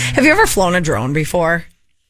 Have you ever flown a drone before?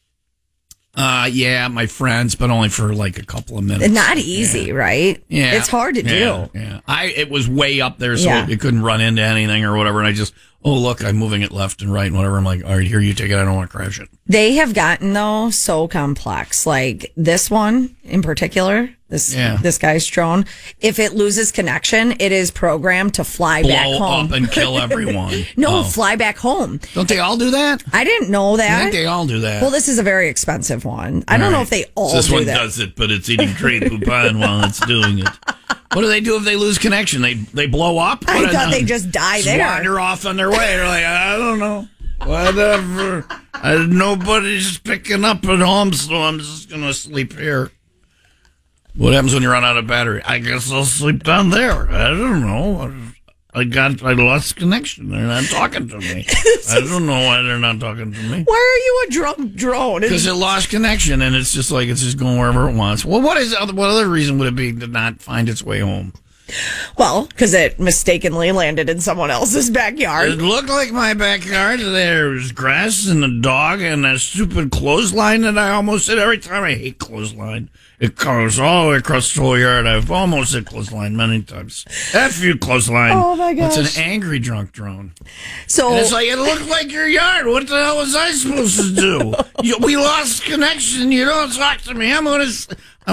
Yeah, my friends, but only for like a couple of minutes. Not easy, right? Yeah. It's hard to do. Yeah. It was way up there, so Yeah. it couldn't run into anything or whatever. And I just, look, I'm moving it left and right and whatever. I'm like, all right, here, you take it. I don't want to crash it. They have gotten, though, so complex. Like this one in particular, this guy's drone, if it loses connection, it is programmed to fly back Blow home. up and kill everyone. Fly back home. Don't they all do that? I didn't know that. I think they all do that. Well, this is a very expensive one. I don't know if they all this do one that. does it, but it's eating Grey Poupon while it's doing it. What do they do if they lose connection? They blow up? I thought they just die there. Wander off on their way. They're like, I don't know. Whatever. Nobody's picking up at home, so I'm just going to sleep here. What happens when you run out of battery? I guess I'll sleep down there. I don't know. I lost connection. They're not talking to me. I don't know why they're not talking to me. Why are you a drunk drone? Because it lost connection, and it's just going wherever it wants. Well, what other reason would it be to not find its way home? Well, because it mistakenly landed in someone else's backyard. It looked like my backyard. There was grass and a dog and a stupid clothesline that I almost hit every time. I hate clothesline. It goes all the way across the whole yard. I've almost hit clothesline many times. F you, clothesline. Oh, my gosh. It's an angry drunk drone. So And it's like, it looked like your yard. What the hell was I supposed to do? We lost connection. You don't talk to me. I'm going to